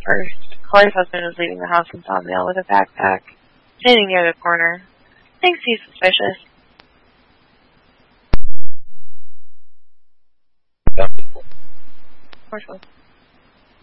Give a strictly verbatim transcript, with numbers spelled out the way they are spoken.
first. Chloe's husband was leaving the house and saw a male with a backpack standing near the corner. Thinks he's suspicious. Bountiful. Of course.